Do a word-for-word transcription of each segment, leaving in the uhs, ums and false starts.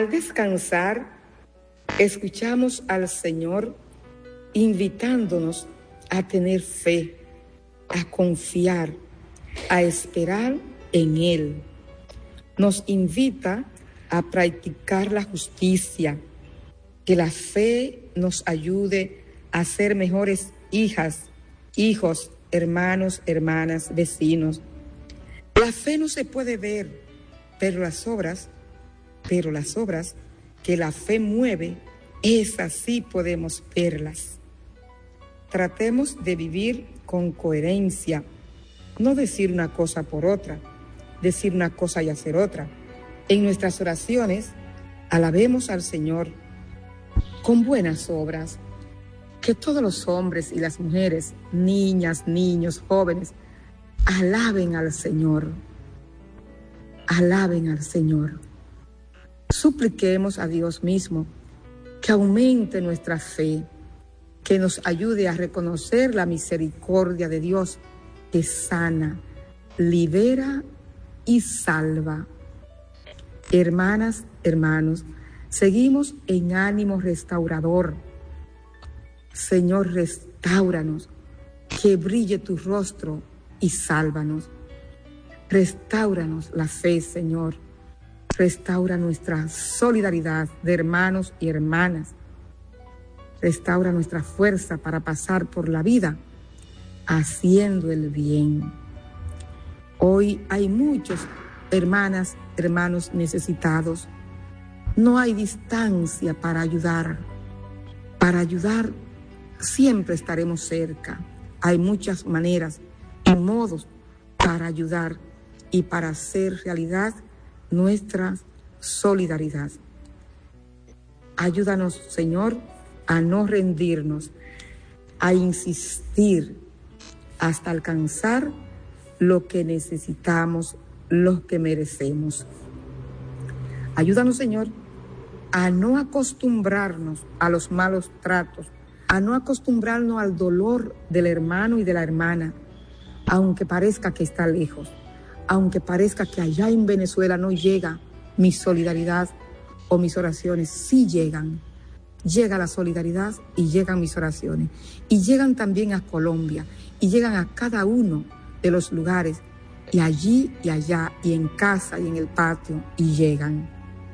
Al descansar, escuchamos al Señor invitándonos a tener fe, a confiar, a esperar en Él. Nos invita a practicar la justicia, que la fe nos ayude a ser mejores hijas, hijos, hermanos, hermanas, vecinos. La fe no se puede ver, pero las obras, pero las obras que la fe mueve, esas sí podemos verlas. Tratemos de vivir con coherencia, no decir una cosa por otra, decir una cosa y hacer otra. En nuestras oraciones, alabemos al Señor con buenas obras. Que todos los hombres y las mujeres, niñas, niños, jóvenes, alaben al Señor. Alaben al Señor. Supliquemos a Dios mismo que aumente nuestra fe, que nos ayude a reconocer la misericordia de Dios que sana, libera y salva. Hermanas, hermanos, seguimos en ánimo restaurador. Señor, restáuranos, que brille tu rostro y sálvanos. Restáuranos la fe, Señor. Restaura nuestra solidaridad de hermanos y hermanas. Restaura nuestra fuerza para pasar por la vida haciendo el bien. Hoy hay muchos hermanas, hermanos necesitados. No hay distancia para ayudar. Para ayudar siempre estaremos cerca. Hay muchas maneras y modos para ayudar y para hacer realidad nuestra solidaridad. Ayúdanos, Señor, a no rendirnos, a insistir hasta alcanzar lo que necesitamos, lo que merecemos. Ayúdanos, Señor, a no acostumbrarnos a los malos tratos, a no acostumbrarnos al dolor del hermano y de la hermana, aunque parezca que está lejos, aunque parezca que allá en Venezuela no llega mi solidaridad o mis oraciones, sí llegan. Llega la solidaridad y llegan mis oraciones. Y llegan también a Colombia, y llegan a cada uno de los lugares, y allí y allá, y en casa y en el patio, y llegan.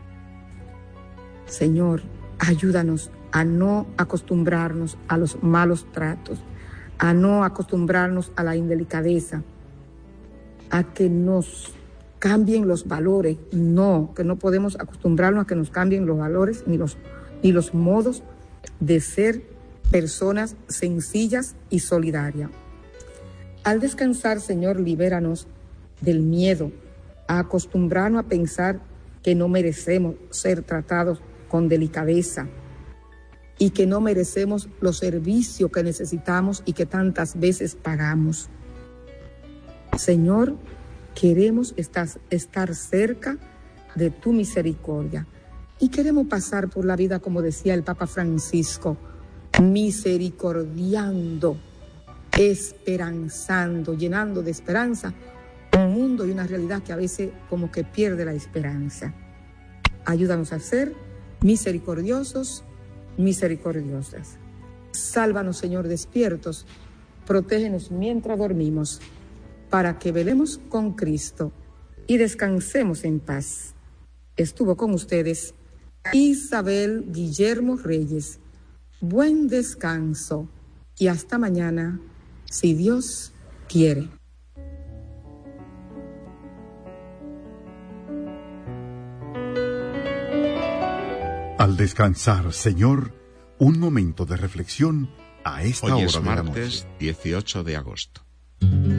Señor, ayúdanos a no acostumbrarnos a los malos tratos, a no acostumbrarnos a la indelicadeza, a que nos cambien los valores. No, que no podemos acostumbrarnos a que nos cambien los valores ni los, ni los modos de ser personas sencillas y solidarias. Al descansar, Señor, libéranos del miedo, a acostumbrarnos a pensar que no merecemos ser tratados con delicadeza y que no merecemos los servicios que necesitamos y que tantas veces pagamos. Señor, queremos estar, estar cerca de tu misericordia y queremos pasar por la vida, como decía el Papa Francisco, misericordiando, esperanzando, llenando de esperanza un mundo y una realidad que a veces como que pierde la esperanza. Ayúdanos a ser misericordiosos, misericordiosas. Sálvanos, Señor, despiertos, protégenos mientras dormimos, para que velemos con Cristo y descansemos en paz. Estuvo con ustedes Isabel Guillermo Reyes. Buen descanso y hasta mañana, si Dios quiere. Al descansar, Señor, un momento de reflexión a esta hora Hoy es de la noche. martes dieciocho de agosto.